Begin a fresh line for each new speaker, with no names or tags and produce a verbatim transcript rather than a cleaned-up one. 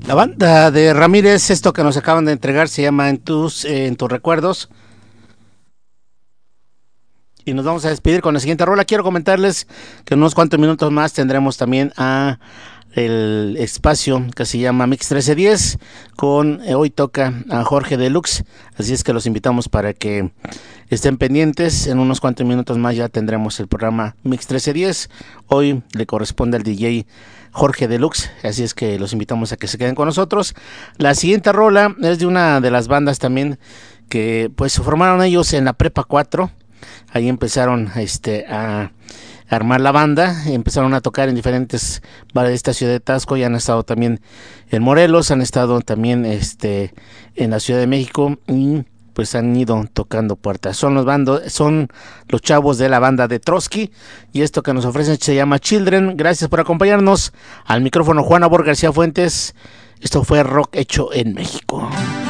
La banda de Ramírez, esto que nos acaban de entregar se llama En tus, eh, en tus recuerdos. Y nos vamos a despedir con la siguiente rola. Quiero comentarles que en unos cuantos minutos más tendremos también a el espacio que se llama Mix trece diez con eh, hoy toca a Jorge Deluxe, así es que los invitamos para que estén pendientes. En unos cuantos minutos más ya tendremos el programa Mix trece diez. Hoy le corresponde al D J Jorge Deluxe, así es que los invitamos a que se queden con nosotros. La siguiente rola es de una de las bandas también que pues se formaron ellos en la Prepa cuatro. Ahí empezaron este, a armar la banda, empezaron a tocar en diferentes bares de esta ciudad de Taxco, y han estado también en Morelos, han estado también este, en la Ciudad de México, y pues han ido tocando puertas. Son los bandos, son los chavos de la banda de Trotsky, y esto que nos ofrecen se llama Children. Gracias por acompañarnos. Al micrófono Juan Abor García Fuentes. Esto fue Rock Hecho en México.